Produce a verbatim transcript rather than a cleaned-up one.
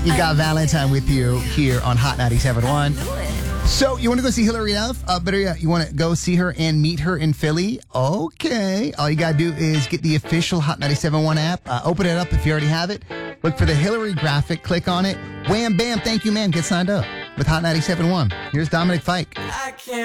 You got Valentine with you here on Hot ninety-seven point one. I knew it. So, you want to go see Hillary Duff? Uh, better yet, you want to go see her and meet her in Philly? Okay. All you got to do is get the official Hot ninety-seven point one app. Uh, open it up if you already have it. Look for the Hillary graphic. Click on it. Wham, bam. Thank you, man. Get signed up with Hot ninety-seven point one. Here's Dominic Fike. I can't